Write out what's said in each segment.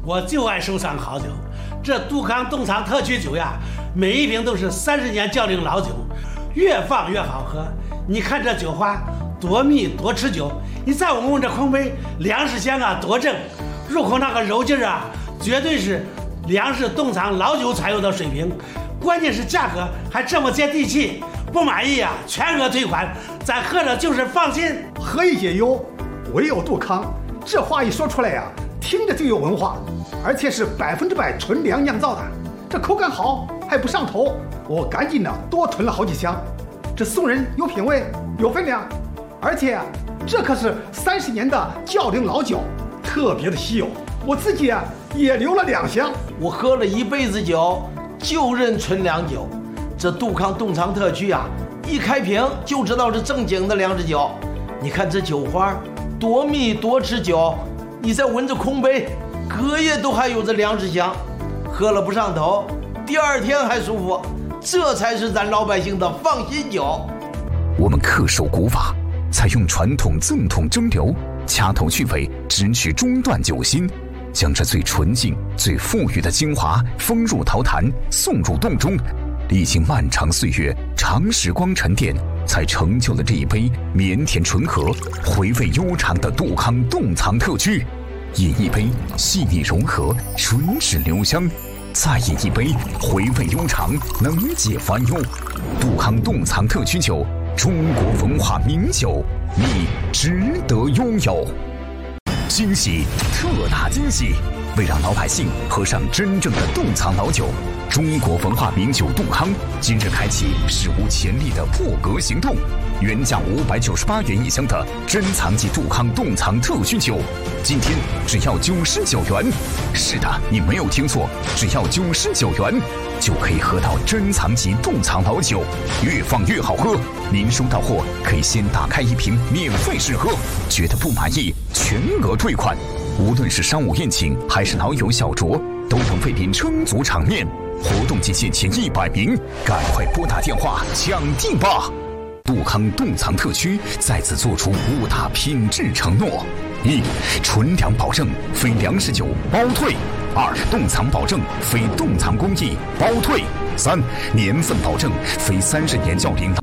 我就爱收藏好酒，这杜康冻藏特曲酒呀，每一瓶都是30年窖龄老酒，越放越好喝。你看这酒花多密多持久，你再闻闻这空杯，粮食香啊多正，入口那个柔劲儿啊，绝对是粮食冻藏老酒才有的水平。关键是价格还这么接地气，不满意啊全额退款，咱喝着就是放心。 何以解忧，唯有杜康。这话一说出来呀，听着就有文化，而且是100%纯粮酿造的，这口感好还不上头，我赶紧的多囤了好几箱。这送人有品位有分量，而且这可是30年的窖龄老酒，特别的稀有。我自己也留了2箱。 我喝了一辈子酒，就认纯粮酒。这杜康冻藏特曲啊，一开瓶就知道是正经的粮食酒。你看这酒花多密多持久，你再闻着空杯，隔夜都还有着粮食香，喝了不上头，第2天还舒服，这才是咱老百姓的放心酒。 我们恪守古法，采用传统赠桶蒸馏，掐头去尾，只取中段酒心，将这最纯净最馥郁的精华封入陶坛，送入洞中，历经漫长岁月长时光沉淀，才成就了这一杯绵甜醇和回味悠长的杜康冻藏特曲。饮一杯细腻柔和，唇齿留香，再饮一杯回味悠长，能解烦忧。杜康冻藏特曲酒，中国文化名酒，你值得拥有。惊喜，特大惊喜！为让老百姓喝上真正的冻藏老酒，中国文化名酒杜康今日开启史无前例的破格行动。原价598元一箱的珍藏级杜康冻藏特曲酒，今天只要99元。是的，你没有听错，只要99元就可以喝到珍藏级冻藏老酒，越放越好喝。您收到货可以先打开1瓶免费试喝，觉得不满意全额退款。无论是商务宴请还是老友小酌，都能为您撑足场面。活动期限前100名，赶快拨打电话抢订吧！杜康冻藏特曲再次做出5大品质承诺：1. 纯粮保证，非粮食酒包退；2. 冻藏保证，非冻藏工艺包退；3. 年份保证，非30年窖龄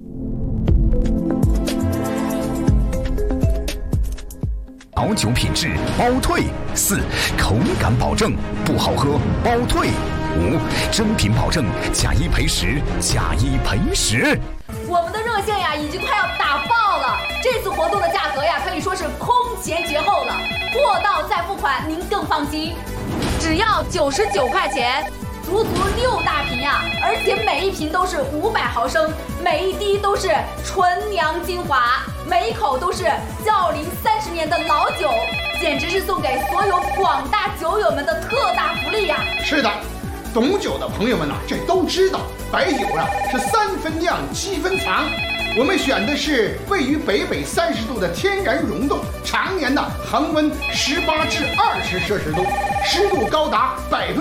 老酒品质包退；4. 口感保证，不好喝包退；5. 真品保证，假一赔10，假一赔10。 我们的热线呀，已经快要打爆了。这次活动的价格呀，可以说是空前绝后了，货到再付款，您更放心。只要99块钱，足6大瓶呀，而且每一瓶都是500毫升，每一滴都是纯粮精华，每一口都是窖龄30年的老酒，简直是送给所有广大酒友们的特大福利呀！ 是的。懂酒的朋友们这都知道，白酒是3分酿7分藏。我们选的是位于北30度的天然溶洞，常年恒温18至20摄氏度，湿度高达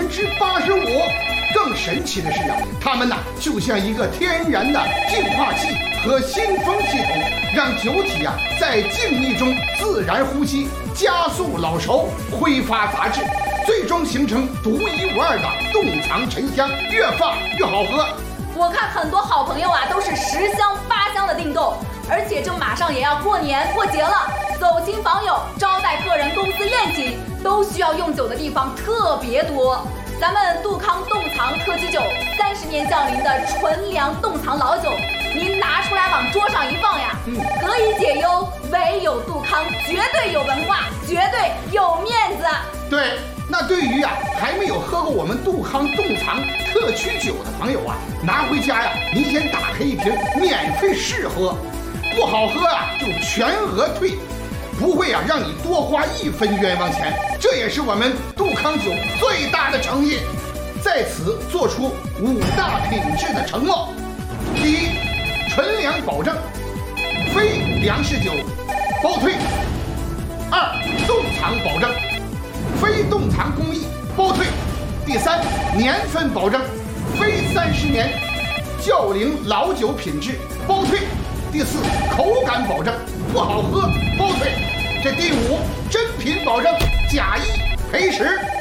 85%。更神奇的是它们就像一个天然的净化器和新风系统，让酒体在静谧中自然呼吸，加速老熟，挥发杂质，最终形成独一无二的冻藏沉香，越放越好喝。 我看很多好朋友都是10箱8箱的订购，而且这马上也要过年过节了，走亲访友、招待客人、公司宴请，都需要用酒的地方特别多。咱们杜康冻藏特曲酒，30年窖龄的纯粮冻藏老酒，您拿出来往桌上一放呀，何以解忧，唯有杜康，绝对有文化，绝对有面子。 对，那对于还没有喝过我们杜康冻藏特曲酒的朋友拿回家您先打开1瓶免费试喝，不好喝就全额退，不会让你多花1分冤枉钱，这也是我们杜康酒最大的诚意。在此做出5大品质的承诺：第一，纯粮保证，非粮食酒包退； 2. 冻藏保证，非冻藏工艺包退；第3，年份保证，非30年窖龄老酒品质包退；第4，口感保证，不好喝包退；这第5，真品保证，假一赔10。